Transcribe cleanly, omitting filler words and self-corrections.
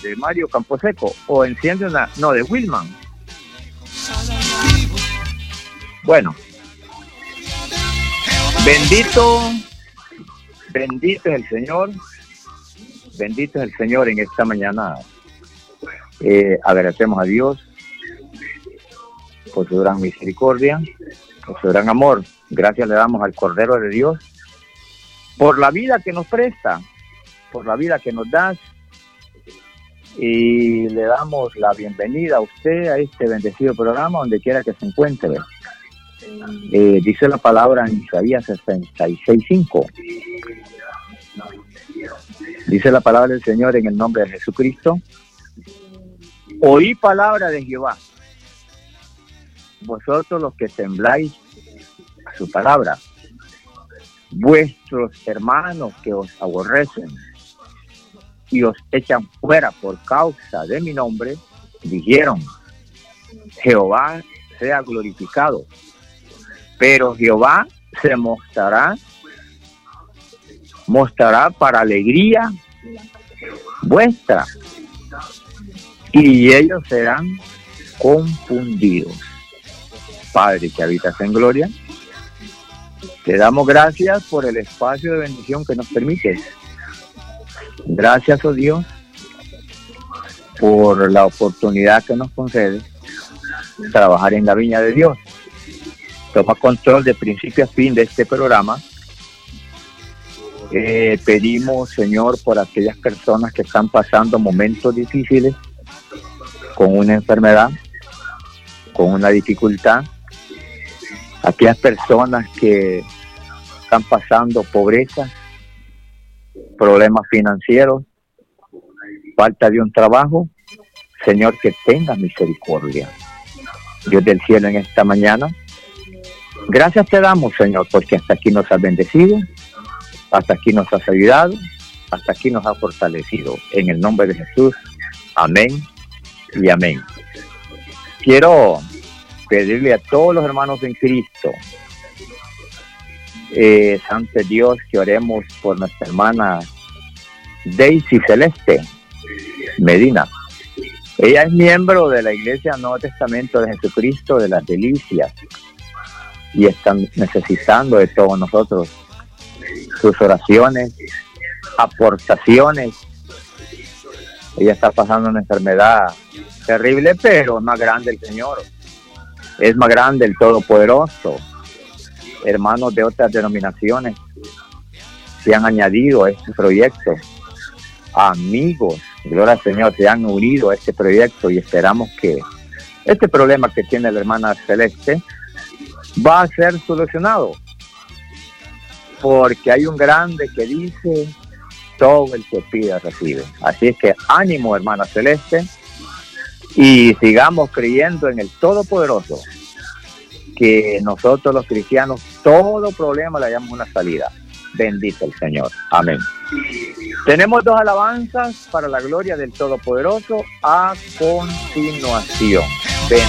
de Mario Camposeco, o enciende una, no, de Wilman. Bueno, bendito es el Señor, bendito es el Señor en esta mañana. Agradecemos a Dios por su gran misericordia, por su gran amor. Gracias le damos al Cordero de Dios por la vida que nos presta, por la vida que nos da, y le damos la bienvenida a usted a este bendecido programa donde quiera que se encuentre. Dice la palabra en Isaías 66:5. Dice la palabra del Señor en el nombre de Jesucristo: oí palabra de Jehová, vosotros los que tembláis a su palabra, vuestros hermanos que os aborrecen y os echan fuera por causa de mi nombre, dijeron: Jehová sea glorificado. Pero Jehová se mostrará para alegría vuestra, y ellos serán confundidos. Padre que habitas en gloria, te damos gracias por el espacio de bendición que nos permites. Gracias, oh Dios, por la oportunidad que nos concedes de trabajar en la viña de Dios. Toma control de principio a fin de este programa. Pedimos, Señor, por aquellas personas que están pasando momentos difíciles, con una enfermedad, con una dificultad, aquellas personas que están pasando pobreza, problemas financieros, falta de un trabajo. Señor, que tengas misericordia. Dios del cielo, en esta mañana, gracias te damos, Señor, porque hasta aquí nos has bendecido, hasta aquí nos has ayudado, hasta aquí nos has fortalecido. En el nombre de Jesús, amén y amén. Quiero pedirle a todos los hermanos en Cristo, ante Dios, que oremos por nuestra hermana Daisy Celeste Medina. Ella es miembro de la Iglesia Nuevo Testamento de Jesucristo de las Delicias, y están necesitando de todos nosotros sus oraciones, aportaciones. Ella está pasando una enfermedad terrible, pero es más grande el Señor, es más grande el Todopoderoso. Hermanos de otras denominaciones se han añadido a este proyecto, amigos, gloria al Señor, se han unido a este proyecto, y esperamos que este problema que tiene la hermana Celeste va a ser solucionado, porque hay un grande que dice: todo el que pide recibe. Así es que ánimo, hermana Celeste, y sigamos creyendo en el Todopoderoso, que nosotros los cristianos todo problema le hallamos una salida. Bendito el Señor, amén. Tenemos 2 alabanzas para la gloria del Todopoderoso a continuación.